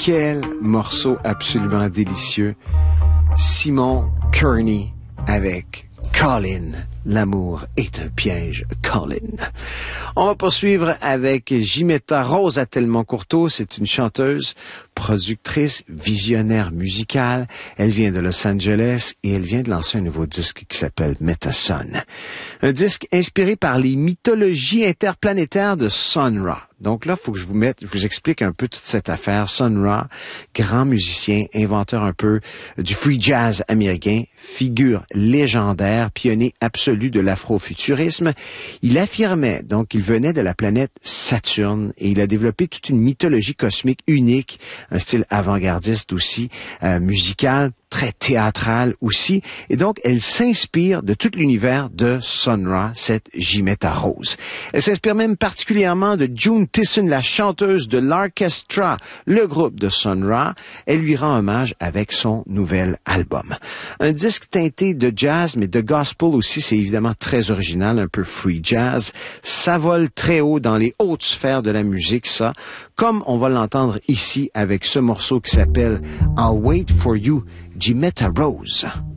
Quel morceau absolument délicieux. Simon Kearney avec Colin. L'amour est un piège, Colin. On va poursuivre avec Gimetta Rose Atelman Courteau. C'est une chanteuse, productrice, visionnaire musicale. Elle vient de Los Angeles et elle vient de lancer un nouveau disque qui s'appelle Metason. Un disque inspiré par les mythologies interplanétaires de Sun Ra. Donc là, il faut que je vous explique un peu toute cette affaire. Sun Ra, grand musicien, inventeur un peu du free jazz américain, figure légendaire, pionnier absolu de l'afrofuturisme. Il affirmait donc qu'il venait de la planète Saturne et il a développé toute une mythologie cosmique unique, un style avant-gardiste aussi, musical, très théâtrale aussi, et donc elle s'inspire de tout l'univers de Sun Ra, cette Gimetta Rose. Elle s'inspire même particulièrement de June Tisson, la chanteuse de l'Orchestra, le groupe de Sun Ra. Elle lui rend hommage avec son nouvel album. Un disque teinté de jazz, mais de gospel aussi, c'est évidemment très original, un peu free jazz. Ça vole très haut dans les hautes sphères de la musique, ça, comme on va l'entendre ici avec ce morceau qui s'appelle I'll Wait for You, Gimetta Rose.